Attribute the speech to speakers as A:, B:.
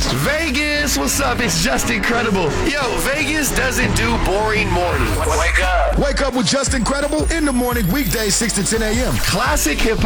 A: Vegas, what's up? It's just incredible. Yo, Vegas doesn't do boring mornings.
B: Wake up.
C: Wake up with Just Incredible in the morning, weekdays 6 to 10 a.m.
A: Classic hip